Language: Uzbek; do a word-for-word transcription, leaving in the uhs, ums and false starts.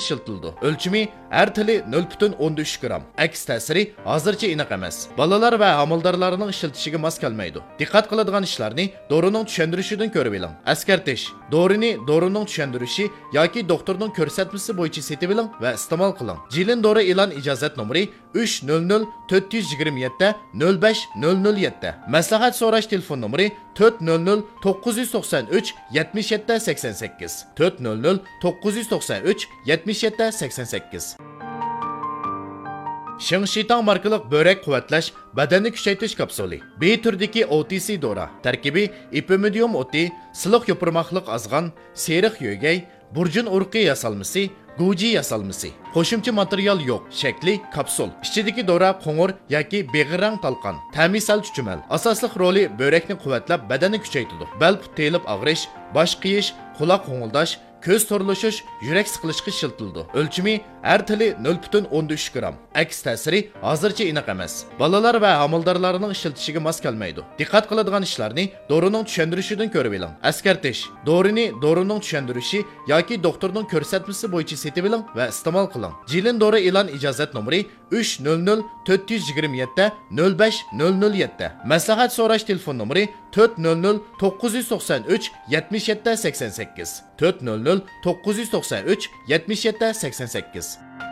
ishiltildi. O'lchimi har tili nol butun o'n uch gram. Aks ta'siri hozircha aniq emas. Balalar va amaldorlarning ishlatishiga mos kelmaydi. Diqqat qiladigan ishlarni dorining tushuntirishidan ko'rib oling. Askartish: dorini dorining tushuntirishi yoki doktorning ko'rsatmasi bo'yicha setib oling va iste'mol qiling. Jilin dori e'lon ijozat nomeri uch nol nol to'rt yuz yigirma yetti nol besh nol nol yetti. Maslahat so'rash telefon nomeri to'rt nol nol to'qqiz yuz to'qson uch yetmish yetti sakson sakkiz to'rt nol nol to'qqiz yuz to'qson uch yetmish yetti sakson sakkiz. Shingshitang markalik börek quvvatlash badanni kuchaytirish kapsuli. B turdagi O T C dora. Tarkibi ipimidium o'ti, siliq yo'pirmoqliq azg'an, seriq yo'gay, burjun urqi yasalmasi, guji yasalmasi. Qo'shimcha material yo'q. Shakli kapsul. Ichidagi dora qo'ng'ir yoki beg'irang talqon. Ta'misal chuchumal. Asosli roli börekni quvvatlab badanni kuchaytiradi. Bel telib og'rish, bosh qiyish, quloq qo'ng'ildash, ko'z to'rlashish, yurak siqilishga ishiltildi. O'lchimi har tili nol butun o'n uch gram. Aks ta'siri hozircha aniq emas. Balalar va amaldorlarning ishlatishiga mos kelmaydi. Diqqat qiladigan ishlarni dorining tushuntirishidan ko'rib oling. Askartish: dorini dorining tushuntirishi yoki doktorning ko'rsatmasi bo'yicha setib oling va iste'mol qiling. Jilin dori e'lon ijozat nomeri uch nol nol to'rt yuz yigirma yetti nol besh nol nol yetti. Maslahat so'rash telefon nomeri to'rt nol nol to'qqiz yuz to'qson uch yetmish yetti sakson sakkiz to'rt nol nol to'qqiz yuz to'qson uch yetmish yetti sakson sakkiz.